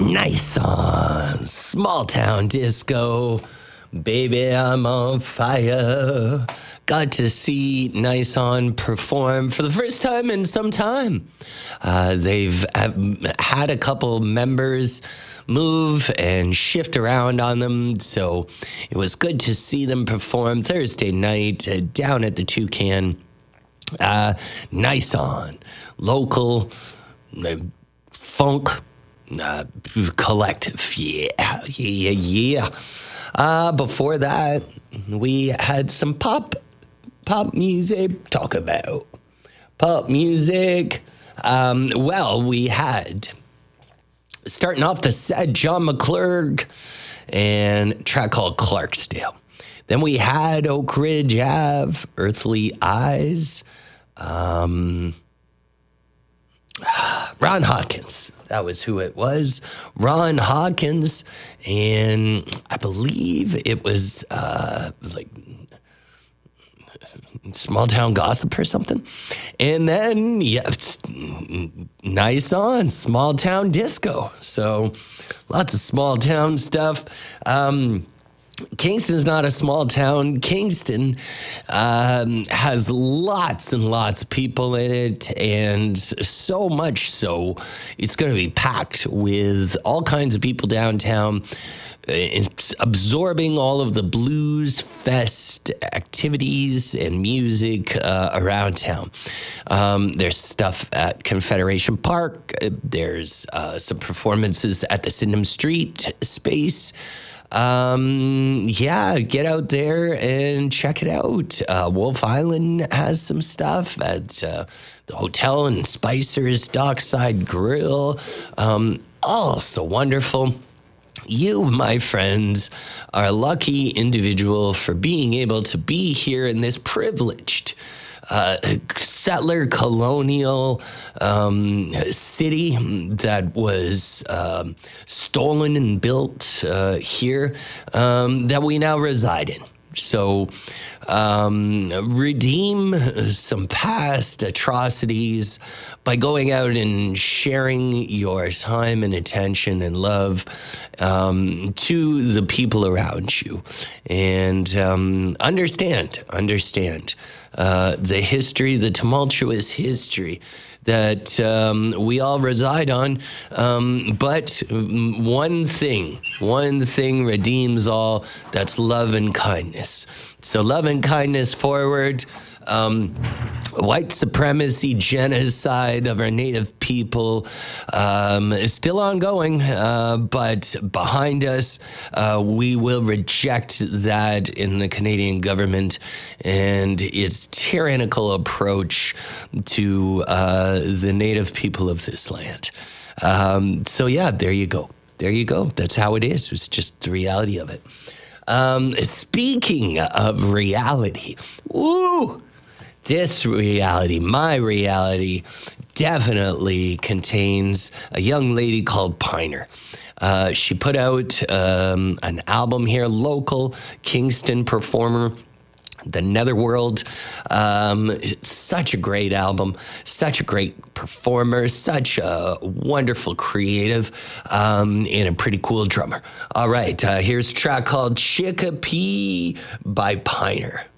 Nice song. Small Town Disco. Baby, I'm on fire. Got to see Nice perform for the first time in some time. They've had a couple members move and shift around on them, so it was good to see them perform Thursday night down at the Toucan. Nice local funk collective. Yeah. Before that, we had some pop music. Talk about pop music. We had, starting off the set, John McClurg and a track called Clarksdale. Then we had Oak Ridge Ave, Earthly Eyes. Ron Hawkins. That was who it was. Ron Hawkins. And I believe it was like Small Town Gossip or something. And then, Nice Small Town Disco. So lots of small town stuff. Kingston's not a small town. Kingston has lots and lots of people in it, and so much so it's going to be packed with all kinds of people downtown. It's absorbing all of the blues fest activities and music around town. There's stuff at Confederation Park. There's some performances at the Sydenham Street space. Get out there and check it out. Wolf Island has some stuff at the hotel and Spicer's Dockside Grill. So wonderful. You, my friends, are a lucky individual for being able to be here in this privileged settler colonial city that was stolen and built here that we now reside in. So redeem some past atrocities by going out and sharing your time and attention and love to the people around you. And understand the history, the tumultuous history that we all reside on. But one thing redeems all. That's love and kindness. So love and kindness forward. White supremacy genocide of our native people is still ongoing, but behind us, we will reject that in the Canadian government and its tyrannical approach to the native people of this land. There you go. That's how it is. It's just the reality of it. Speaking of reality, this reality, my reality, definitely contains a young lady called Piner. She put out an album here, local Kingston performer, The Netherworld. It's such a great album, such a great performer, such a wonderful creative, and a pretty cool drummer. All right, here's a track called Chicopee by Piner.